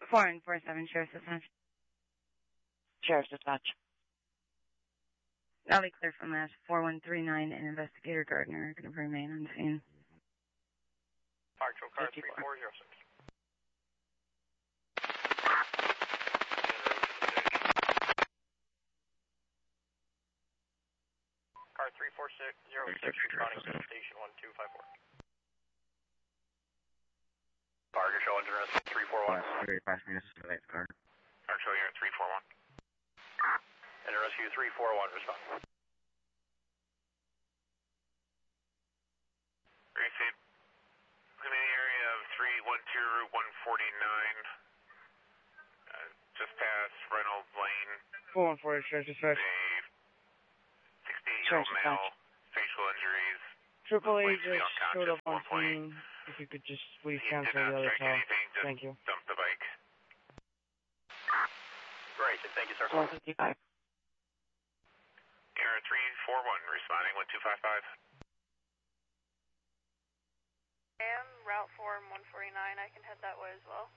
447, Sheriff's Dispatch. Sheriff's Dispatch. Valley clear from that. 4139 and Investigator Gardner are going to remain on scene. Actual car 3406. Car 34606 responding to station 1254. Target show engine rescue 341. Very fast minutes to the car. Target show unit 341. Engine rescue 341 respond. Receive. I'm in the area of 312 Route 149. Just past Reynolds Lane. 414, Sheriff's Dispatch. A 68-year-old male, facial injuries. Triple A just showed up on scene. If you could just please cancel the other call. Thank you. Dump the bike. Great, thank you, sir. 455. Air 341 responding 1255. Route 4 and 149, I can head that way as well.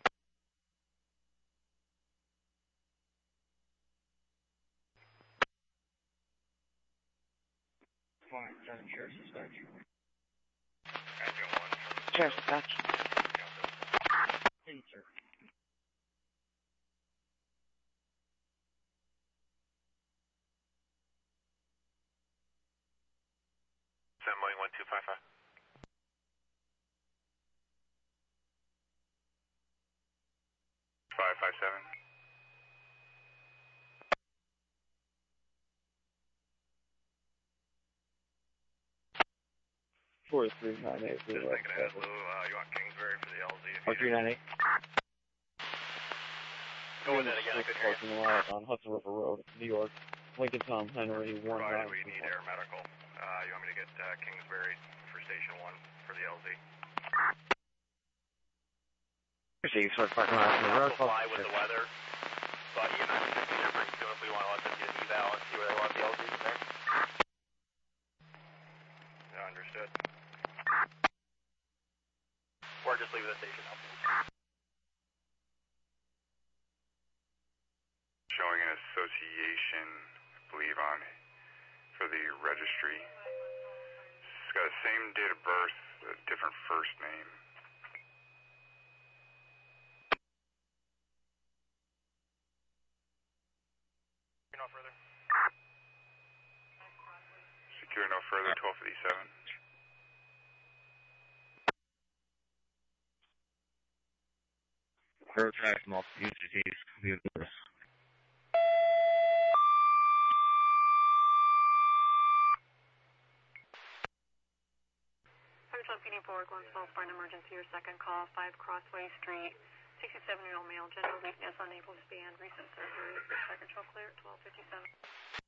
Fine, Sheriff's Dispatch. Sheriff's Dispatch. Hey, sir. Assembling 1255. Five 57. Four 398. Just thinking ahead, Lou. You want Kingsbury for the LZ? Or 398. Go with that again. I couldn't hear you. Parking lot on Hudson River Road, New York. Lincoln Tom Henry 19. Provided we need air medical. You want me to get Kingsbury for station 1 for the LZ? Proceed for parking lot on the road. Fly with the weather. But EMS is going to be there pretty soon if we want to let them get an eval and see where they want the LZ from there. Yeah, understood. Or just leave the station up. Showing an association, I believe, on for the registry. It's got the same date of birth, a different first name. No further. Secure no further, 1257. Road traffic, multiple UCTs. View this. Central PD Forward, Glenville, find emergency or second call, 5 Crossway Street. 67-year-old male, general weakness, unable to stand, recent surgery. Second show clear at 1257.